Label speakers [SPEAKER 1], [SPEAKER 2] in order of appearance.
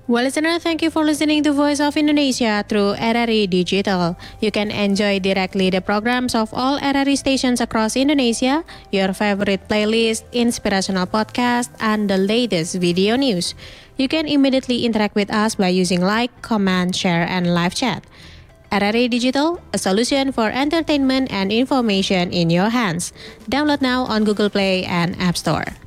[SPEAKER 1] Well, listener, thank you for listening to Voice of Indonesia through RRI Digital. You can enjoy directly the programs of all RRI stations across Indonesia, your favorite playlist, inspirational podcast, and the latest video news. You can immediately interact with us by using like, comment, share, and live chat. RRI Digital, a solution for entertainment and information in your hands. Download now on Google Play and App Store.